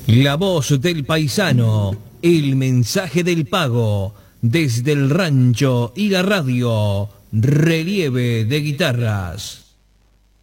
La voz del paisano, el mensaje del pago, desde el rancho y la radio, relieve de guitarras.